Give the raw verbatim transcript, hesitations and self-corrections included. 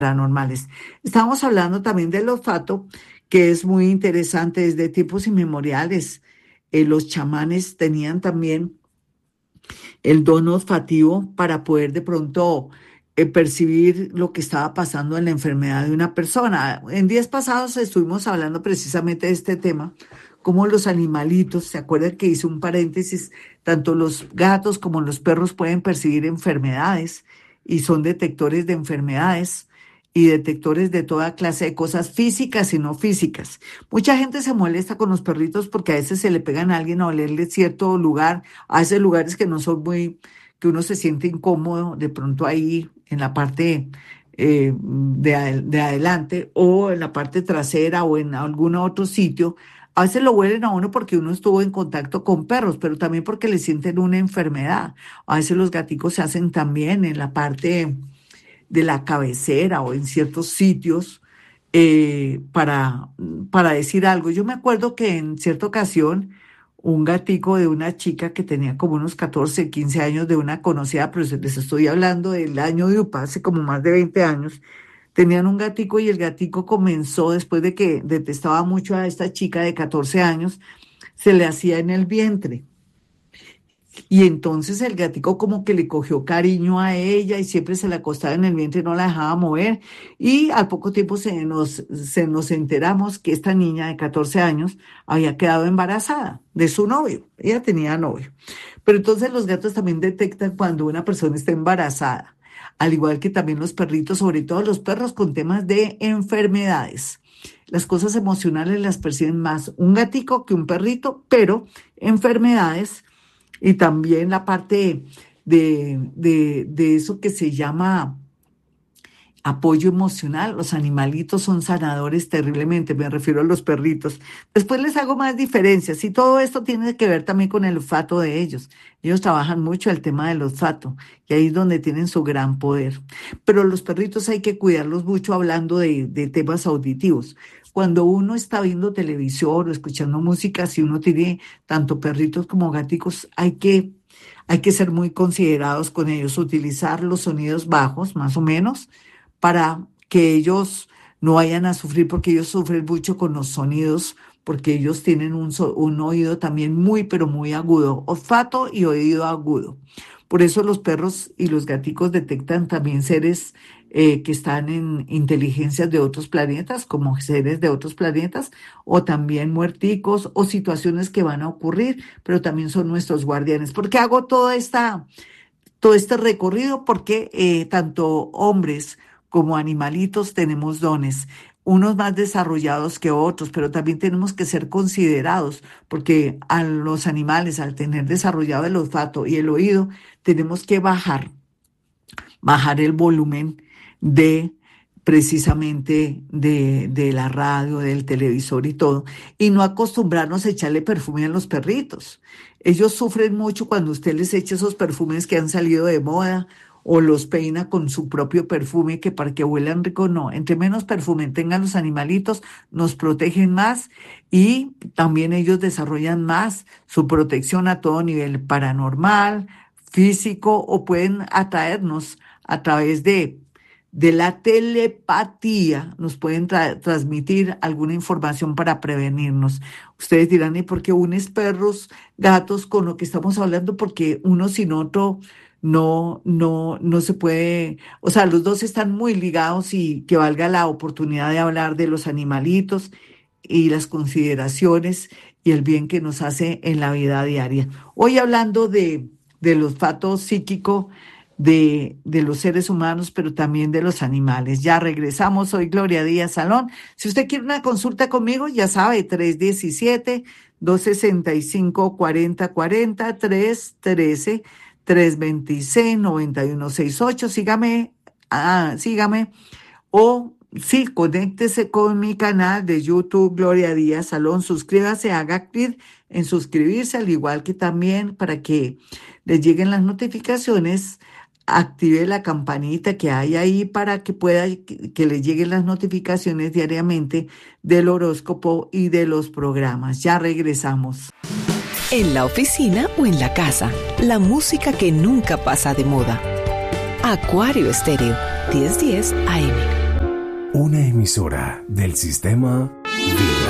paranormales. Estábamos hablando también del olfato, que es muy interesante desde tiempos inmemoriales. Eh, los chamanes tenían también el don olfativo para poder de pronto eh, percibir lo que estaba pasando en la enfermedad de una persona. En días pasados estuvimos hablando precisamente de este tema, como los animalitos, ¿se acuerdan que hice un paréntesis? Tanto los gatos como los perros pueden percibir enfermedades y son detectores de enfermedades y detectores de toda clase de cosas físicas y no físicas. Mucha gente se molesta con los perritos porque a veces se le pegan a alguien a olerle cierto lugar, a veces lugares que no son muy, que uno se siente incómodo de pronto ahí en la parte eh, de, adel- de adelante o en la parte trasera o en algún otro sitio. A veces lo huelen a uno porque uno estuvo en contacto con perros, pero también porque le sienten una enfermedad. A veces los gaticos se hacen también en la parte de la cabecera o en ciertos sitios eh, para, para decir algo. Yo me acuerdo que en cierta ocasión un gatico de una chica que tenía como unos catorce quince años, de una conocida, pero se- les estoy hablando del año de UPA, hace como más de veinte años, tenían un gatico y el gatico comenzó, después de que detestaba mucho a esta chica de catorce años, se le hacía en el vientre. Y entonces el gatico como que le cogió cariño a ella y siempre se la acostaba en el vientre y no la dejaba mover. Y al poco tiempo se nos, se nos enteramos que esta niña de catorce años había quedado embarazada de su novio. Ella tenía novio. Pero entonces los gatos también detectan cuando una persona está embarazada, al igual que también los perritos, sobre todo los perros con temas de enfermedades. Las cosas emocionales las perciben más un gatico que un perrito, pero enfermedades y también la parte de, de, de eso que se llama apoyo emocional. Los animalitos son sanadores terriblemente, me refiero a los perritos. Después les hago más diferencias y todo esto tiene que ver también con el olfato de ellos. Ellos trabajan mucho el tema del olfato y ahí es donde tienen su gran poder. Pero los perritos hay que cuidarlos mucho hablando de, de temas auditivos. Cuando uno está viendo televisión o escuchando música, si uno tiene tanto perritos como gaticos, hay que, hay que ser muy considerados con ellos, utilizar los sonidos bajos, más o menos, para que ellos no vayan a sufrir, porque ellos sufren mucho con los sonidos, porque ellos tienen un, so- un oído también muy, pero muy agudo, olfato y oído agudo. Por eso los perros y los gaticos detectan también seres eh, que están en inteligencias de otros planetas, como seres de otros planetas, o también muerticos, o situaciones que van a ocurrir, pero también son nuestros guardianes. ¿Por qué hago toda esta todo este recorrido? Porque eh, tanto hombres como animalitos tenemos dones, unos más desarrollados que otros, pero también tenemos que ser considerados, porque a los animales, al tener desarrollado el olfato y el oído, tenemos que bajar bajar el volumen de precisamente de, de la radio, del televisor y todo, y no acostumbrarnos a echarle perfume a los perritos. Ellos sufren mucho cuando usted les echa esos perfumes que han salido de moda o los peina con su propio perfume que para que huelan rico, no. Entre menos perfume tengan los animalitos, nos protegen más y también ellos desarrollan más su protección a todo nivel paranormal, físico o pueden atraernos a través de, de la telepatía, nos pueden tra- transmitir alguna información para prevenirnos. Ustedes dirán, ¿y por qué unes perros, gatos con lo que estamos hablando? Porque uno sin otro no, no, no se puede, o sea, los dos están muy ligados y que valga la oportunidad de hablar de los animalitos y las consideraciones y el bien que nos hace en la vida diaria. Hoy hablando de, del olfato psíquico de, de los seres humanos, pero también de los animales. Ya regresamos, soy Gloria Díaz Salón. Si usted quiere una consulta conmigo, ya sabe, tres uno siete, dos seis cinco, cuatro cero cuatro cero, tres uno tres, tres dos seis, nueve uno seis ocho. Sígame, ah, sígame o sí, conéctese con mi canal de YouTube Gloria Díaz Salón, suscríbase, haga clic en suscribirse, al igual que también para que le lleguen las notificaciones, active la campanita que hay ahí para que pueda que, que le lleguen las notificaciones diariamente del horóscopo y de los programas. Ya regresamos. En la oficina o en la casa, la música que nunca pasa de moda. Acuario Estéreo, diez diez A M. Una emisora del sistema